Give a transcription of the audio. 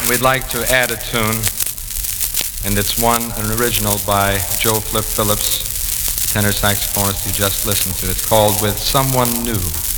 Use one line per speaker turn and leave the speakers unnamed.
We'd like to add a tune, and it's an original by Joe Flip Phillips, tenor saxophonist you just listened to. It's called With Someone New.